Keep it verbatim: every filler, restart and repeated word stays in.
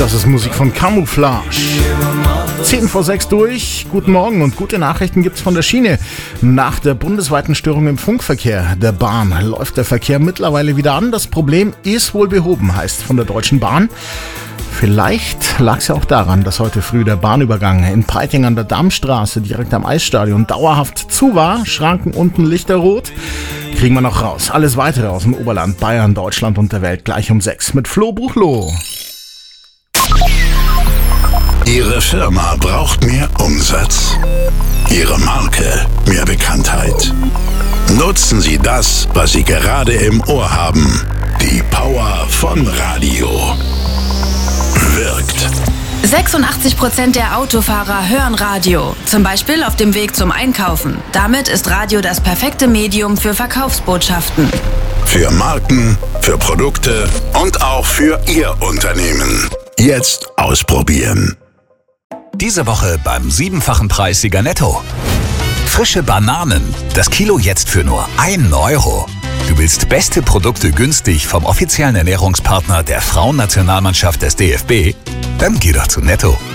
Das ist Musik von Camouflage. zehn vor sechs durch. Guten Morgen und gute Nachrichten gibt's von der Schiene. Nach der bundesweiten Störung im Funkverkehr der Bahn läuft der Verkehr mittlerweile wieder an. Das Problem ist wohl behoben, heißt von der Deutschen Bahn. Vielleicht lag es ja auch daran, dass heute früh der Bahnübergang in Peiting an der Dammstraße direkt am Eisstadion dauerhaft zu war. Schranken unten lichterrot. Kriegen wir noch raus. Alles weitere aus dem Oberland, Bayern, Deutschland und der Welt gleich um sechs mit Flo Buchloh. Ihre Firma braucht mehr Umsatz. Ihre Marke mehr Bekanntheit. Nutzen Sie das, was Sie gerade im Ohr haben. Die Power von Radio. Wirkt. sechsundachtzig Prozent der Autofahrer hören Radio, zum Beispiel auf dem Weg zum Einkaufen. Damit ist Radio das perfekte Medium für Verkaufsbotschaften. Für Marken, für Produkte und auch für Ihr Unternehmen. Jetzt ausprobieren. Diese Woche beim siebenfachen Preissieger Netto. Frische Bananen, das Kilo jetzt für nur einen Euro. Du willst beste Produkte günstig vom offiziellen Ernährungspartner der Frauennationalmannschaft des D F B? Dann geh doch zu Netto.